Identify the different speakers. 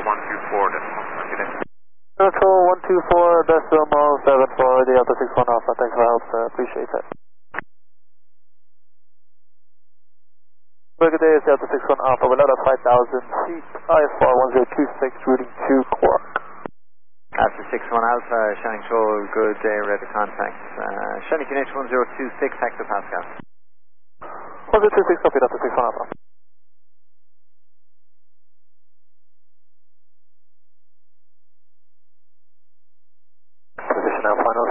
Speaker 1: 124, decimal.
Speaker 2: Control 124, decimal 7 for the Delta 61 Alpha. Thanks for the help, sir. Appreciate it. Very good day, it's Delta 61 Alpha. We're out at 5,000 feet. IFR 1026, routing to Quark.
Speaker 3: Delta 61 Alpha, showing control, good day, ready to contact. Showing QNH 1026 hectopascal.
Speaker 2: 1026, copy Delta 61 Alpha. Position now, final